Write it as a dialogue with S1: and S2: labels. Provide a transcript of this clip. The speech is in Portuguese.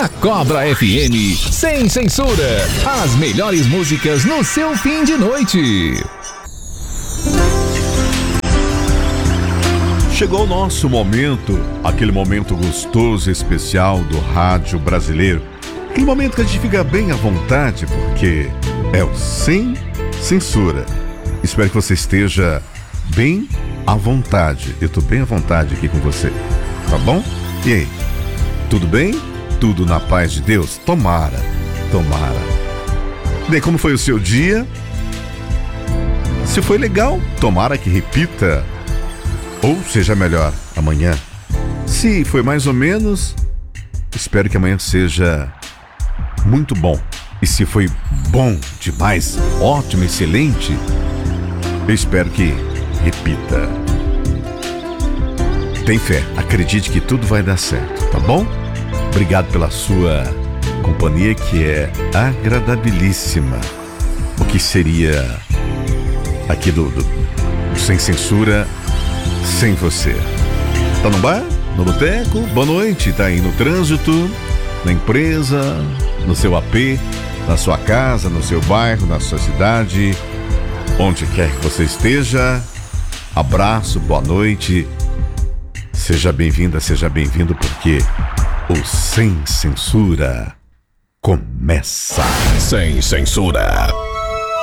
S1: Na Cobra FM, sem censura, as melhores músicas no seu fim de noite.
S2: Chegou o nosso momento, aquele momento gostoso e especial do rádio brasileiro. Aquele momento que a gente fica bem à vontade, porque é o Sem Censura. Espero que você esteja bem à vontade. Eu tô bem à vontade aqui com você, tá bom? E aí, tudo bem? Tudo na paz de Deus? Tomara, tomara. Bem, como foi o seu dia? Se foi legal, tomara que repita ou seja melhor amanhã. Se foi mais ou menos, espero que amanhã seja muito bom. E se foi bom demais, ótimo, excelente, eu espero que repita. Tem fé, acredite que tudo vai dar certo, tá bom? Obrigado pela sua companhia, que é agradabilíssima. O que seria aqui do Sem Censura sem você? Tá no bar? No boteco? Boa noite. Tá aí no trânsito, na empresa, no seu AP, na sua casa, no seu bairro, na sua cidade, onde quer que você esteja. Abraço, boa noite. Seja bem-vinda, seja bem-vindo, porque o Sem Censura começa.
S1: Sem Censura.